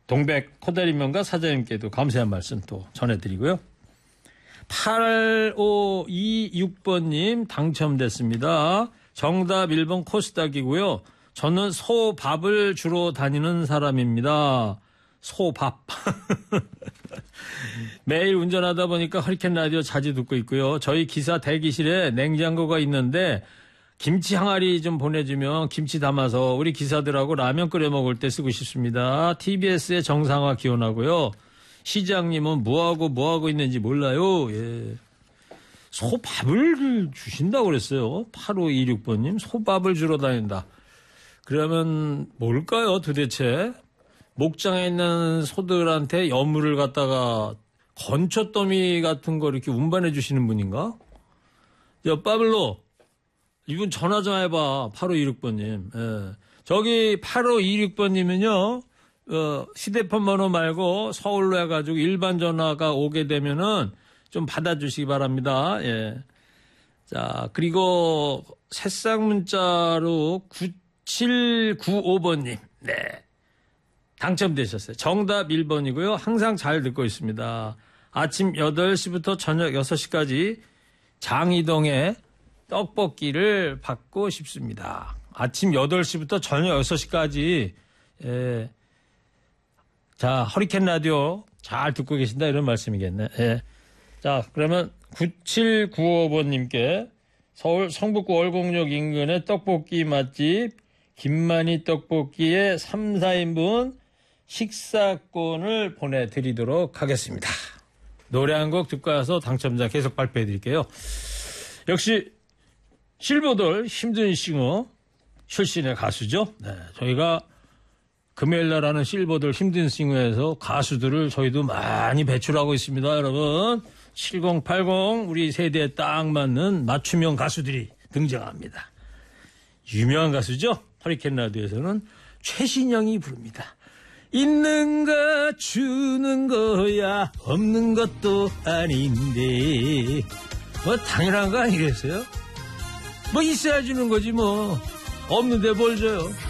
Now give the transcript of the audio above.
동백 코다리면과 사장님께도 감사한 말씀 또 전해드리고요. 8526번님 당첨됐습니다. 정답 1번 코스닥이고요. 저는 소밥을 주로 다니는 사람입니다. 소밥. 매일 운전하다 보니까 허리케인 라디오 자주 듣고 있고요. 저희 기사 대기실에 냉장고가 있는데 김치 항아리 좀 보내주면 김치 담아서 우리 기사들하고 라면 끓여 먹을 때 쓰고 싶습니다. TBS의 정상화 기원하고요. 시장님은 뭐하고 있는지 몰라요. 예. 소밥을 주신다고 그랬어요. 8526번님. 소밥을 주러 다닌다. 그러면 뭘까요 도대체? 목장에 있는 소들한테 여물을 갖다가 건초더미 같은 거 이렇게 운반해 주시는 분인가? 야, 빠블로. 이분 전화 좀 해봐. 8526번님. 예. 저기 8526번님은요. 휴대폰 번호 말고 서울로 해가지고 일반 전화가 오게 되면은 좀 받아주시기 바랍니다. 예. 자, 그리고 새싹 문자로 9795번님. 네. 당첨되셨어요. 정답 1번이고요. 항상 잘 듣고 있습니다. 아침 8시부터 저녁 6시까지 장이동에 떡볶이를 받고 싶습니다. 아침 8시부터 저녁 6시까지. 예. 자, 허리케인 라디오 잘 듣고 계신다 이런 말씀이겠네. 예. 자, 그러면 9795번님께 서울 성북구 월곡역 인근의 떡볶이 맛집 김만희 떡볶이의 3, 4인분 식사권을 보내드리도록 하겠습니다. 노래 한 곡 듣고 와서 당첨자 계속 발표해드릴게요. 역시 실버돌 힘든 싱어 출신의 가수죠. 네, 저희가 금요일 날 하는 실버돌 힘든 싱어에서 가수들을 저희도 많이 배출하고 있습니다. 여러분 7080 우리 세대에 딱 맞는 맞춤형 가수들이 등장합니다. 유명한 가수죠. 허리케인 라디오에서는 최신영이 부릅니다. 있는 거 주는 거야 없는 것도 아닌데 뭐 당연한 거 아니겠어요? 뭐 있어야 주는 거지 뭐 없는데 뭘 줘요.